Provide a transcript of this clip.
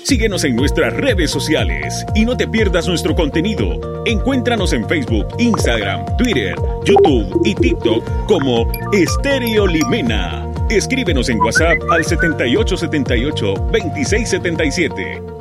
Síguenos en nuestras redes sociales y no te pierdas nuestro contenido. Encuéntranos en Facebook, Instagram, Twitter, YouTube y TikTok como Estéreo Limena. Escríbenos en WhatsApp al 7878-2677.